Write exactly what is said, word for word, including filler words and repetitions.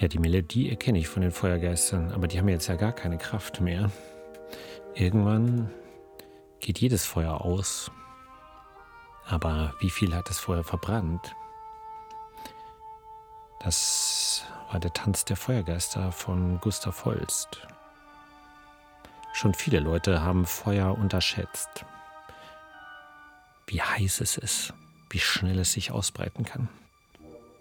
Ja, die Melodie erkenne ich von den Feuergeistern, aber die haben jetzt ja gar keine Kraft mehr. Irgendwann geht jedes Feuer aus. Aber wie viel hat das Feuer verbrannt? Das war der Tanz der Feuergeister von Gustav Holst. Schon viele Leute haben Feuer unterschätzt. Wie heiß es ist, wie schnell es sich ausbreiten kann.